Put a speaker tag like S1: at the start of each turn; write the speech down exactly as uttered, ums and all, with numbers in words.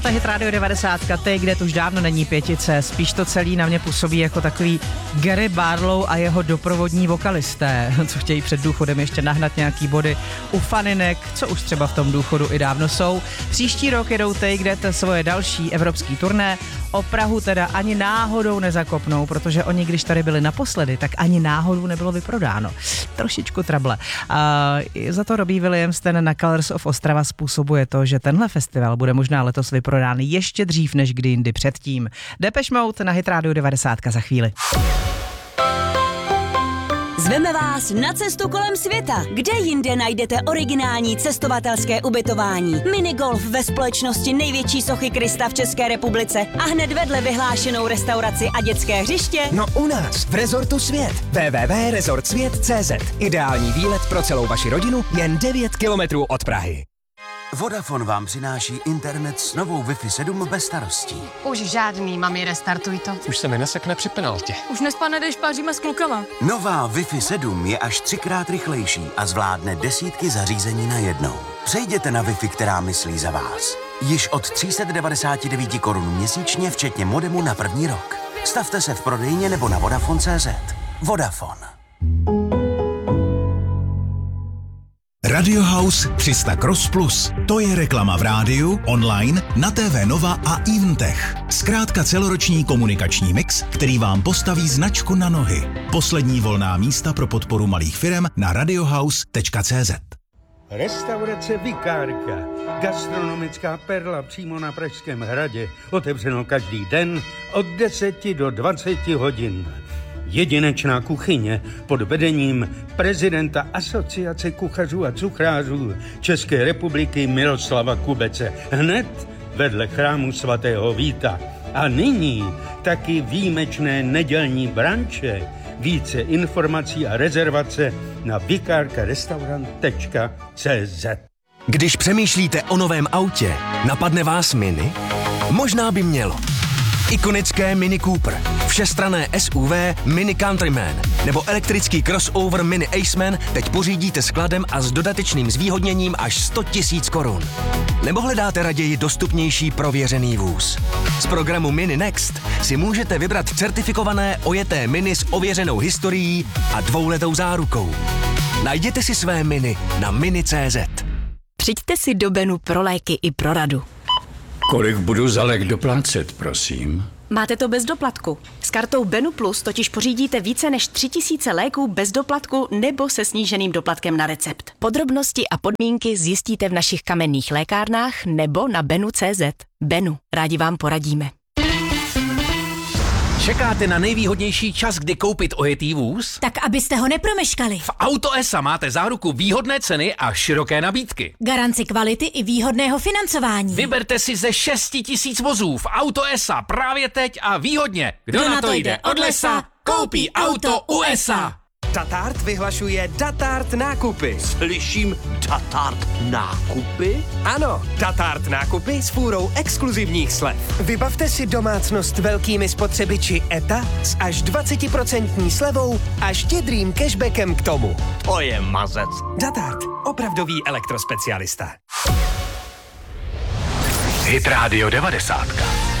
S1: Ta Hit Radio devadesát, ty, kde to už dávno není pětice, spíš to celý na mě působí jako takový Gary Barlow a jeho doprovodní vokalisté, co chtějí před důchodem ještě nahnat nějaký body u faninek, co už třeba v tom důchodu i dávno jsou. Příští rok jedou ty, kde to svoje další evropský turné. O Prahu teda ani náhodou nezakopnou, protože oni, když tady byli naposledy, tak ani náhodou nebylo vyprodáno. Trošičku trable. A za to Robbie Williams ten na Colors of Ostrava způsobuje to, že tenhle festival bude možná letos vyprodán ještě dřív než kdy jindy předtím. Depeche Mode na Hit Radio devadesát za chvíli.
S2: Zveme vás na cestu kolem světa. Kde jinde najdete originální cestovatelské ubytování? Minigolf ve společnosti největší sochy Krista v České republice a hned vedle vyhlášenou restauraci a dětské hřiště?
S3: No u nás, v Rezortu Svět. w w w tečka rezort svět tečka cé zet. Ideální výlet pro celou vaši rodinu jen devět kilometrů od Prahy.
S4: Vodafone vám přináší internet s novou Wi-Fi sedm bez starostí.
S5: Už žádný, mami, restartuj to.
S6: Už se mi nesekne při penaltě.
S5: Už nespadne, když páříme s klukama.
S4: Nová Wi-Fi sedm je až třikrát rychlejší a zvládne desítky zařízení najednou. Přejděte na Wi-Fi, která myslí za vás. Již od tři sta devadesát devět korun měsíčně, včetně modemu na první rok. Stavte se v prodejně nebo na Vodafone tečka cé zet. Vodafone.
S7: Radio House tři sta Cross Plus. To je reklama v rádiu, online, na T V Nova a Eventech. Zkrátka celoroční komunikační mix, který vám postaví značku na nohy. Poslední volná místa pro podporu malých firem na radiohouse tečka cé zet.
S8: Restaurace Vikárka. Gastronomická perla přímo na Pražském hradě. Otevřeno každý den od deseti do dvaceti hodin. Jedinečná kuchyně pod vedením prezidenta Asociace kuchařů a cuchrářů České republiky Miroslava Kubece. Hned vedle chrámu svatého Víta. A nyní taky výjimečné nedělní branče. Více informací a rezervace na vikárkarestaurant tečka cé zet.
S3: Když přemýšlíte o novém autě, napadne vás Mini? Možná by mělo. Ikonické Mini Cooper, všestranné S U V Mini Countryman nebo elektrický crossover Mini Aceman teď pořídíte skladem a s dodatečným zvýhodněním až sto tisíc korun. Nebo hledáte raději dostupnější prověřený vůz. Z programu Mini Next si můžete vybrat certifikované ojeté Mini s ověřenou historií a dvouletou zárukou. Najděte si své Mini na mini tečka cé zet.
S2: Přijďte si do Benu pro léky i pro radu.
S9: Kolik budu za lék doplácet, prosím?
S2: Máte to bez doplatku. S kartou Benu Plus totiž pořídíte více než tři tisíce léků bez doplatku nebo se sníženým doplatkem na recept. Podrobnosti a podmínky zjistíte v našich kamenných lékárnách nebo na benu tečka cé zet. Benu, rádi vám poradíme.
S10: Čekáte na nejvýhodnější čas, kdy koupit ojetý vůz?
S11: Tak abyste ho nepromeškali.
S10: V Auto es a máte záruku výhodné ceny a široké nabídky.
S11: Garanci kvality i výhodného financování.
S10: Vyberte si ze šesti tisíc vozů v Auto es a právě teď a výhodně. Kdo, Kdo na to jde od lesa, koupí auto u es a.
S3: Datart vyhlašuje Datart nákupy.
S12: Slyším Datart nákupy?
S3: Ano, Datart nákupy s fůrou exkluzivních slev. Vybavte si domácnost velkými spotřebiči E T A s až dvacet procent slevou a štědrým cashbackem k tomu.
S12: To je mazec.
S3: Datart, opravdový elektrospecialista.
S7: Hit Radio devadesát.